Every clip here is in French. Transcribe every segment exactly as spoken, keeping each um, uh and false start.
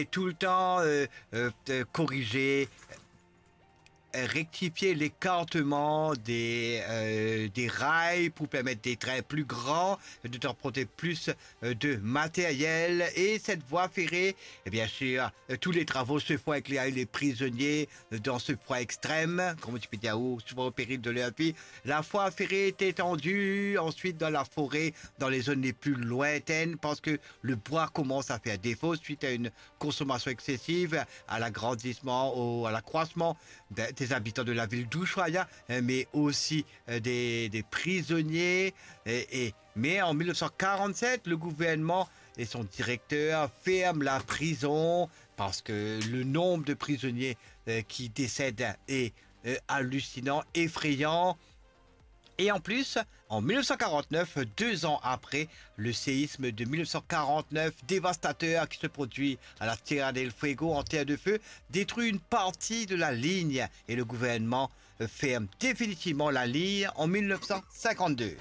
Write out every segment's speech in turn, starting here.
Et tout le temps euh, euh, euh, corriger, euh, rectifier l'écartement des, euh, des rails pour permettre des trains plus grands, de transporter plus euh, de matériel. Et cette voie ferrée, et bien sûr, euh, tous les travaux se font avec les, les prisonniers euh, dans ce froid extrême, comme tu peux dire, souvent au péril de leur vie. La voie ferrée est étendue ensuite dans la forêt, dans les zones les plus lointaines, parce que le bois commence à faire défaut suite à une consommation excessive, à l'agrandissement, au, à l'accroissement des habitants de la ville d'Ushuaïa, mais aussi des, des prisonniers. Et, et, mais en mille neuf cent quarante-sept, le gouvernement et son directeur ferment la prison parce que le nombre de prisonniers qui décèdent est hallucinant, effrayant. Et en plus, en mille neuf cent quarante-neuf, deux ans après le séisme de mille neuf cent quarante-neuf, dévastateur qui se produit à la Tierra del Fuego en terre de feu, détruit une partie de la ligne et le gouvernement ferme définitivement la ligne en mille neuf cent cinquante-deux.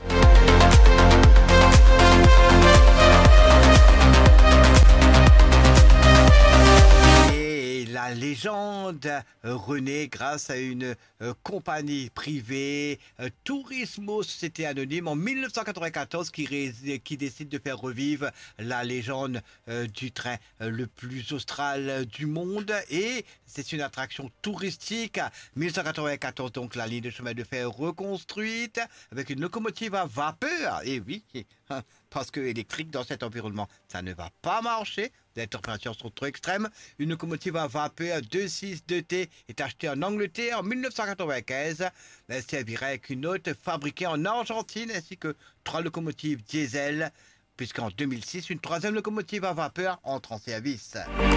La légende renaît grâce à une euh, compagnie privée, euh, Turismo Société Anonyme, en mille neuf cent quatre-vingt-quatorze, qui, qui décide de faire revivre la légende euh, du train euh, le plus austral du monde. Et c'est une attraction touristique. mille neuf cent quatre-vingt-quatorze, donc la ligne de chemin de fer reconstruite avec une locomotive à vapeur. Et oui, parce que électrique dans cet environnement, ça ne va pas marcher. Les températures sont trop extrêmes. Une locomotive à vapeur deux six deux T est achetée en Angleterre en mille neuf cent quatre-vingt-quinze. Elle servirait avec une autre fabriquée en Argentine ainsi que trois locomotives diesel, puisqu'en deux mille six, une troisième locomotive à vapeur entre en service.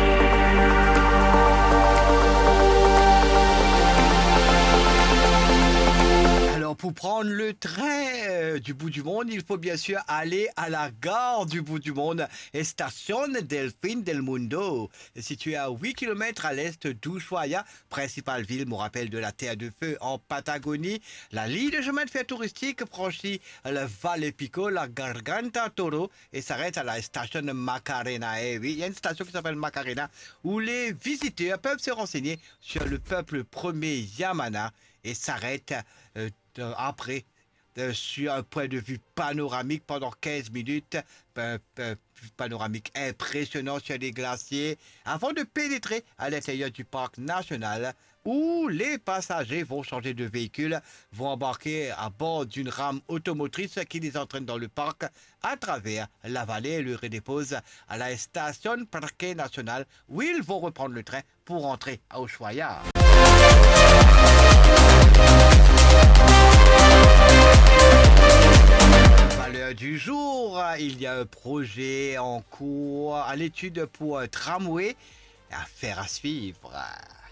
Alors, pour prendre le train euh, du bout du monde, il faut bien sûr aller à la gare du bout du monde, Estación del Fin del Mundo, située à huit kilomètres à l'est d'Ushuaïa, principale ville, me rappelle, de la Terre de Feu en Patagonie. La ligne de chemin de fer touristique franchit le Valle Pico, la Garganta Toro, et s'arrête à la station de Macarena. Et oui, il y a une station qui s'appelle Macarena, où les visiteurs peuvent se renseigner sur le peuple premier Yamana et s'arrête euh, après euh, sur un point de vue panoramique pendant quinze minutes, euh, euh, panoramique impressionnant sur les glaciers, avant de pénétrer à l'intérieur du parc national où les passagers vont changer de véhicule, vont embarquer à bord d'une rame automotrice qui les entraîne dans le parc à travers la vallée et le redépose à la station Parque Nacional où ils vont reprendre le train pour rentrer à Ushuaïa. Valeur du jour, il y a un projet en cours à l'étude pour un tramway, affaire à suivre.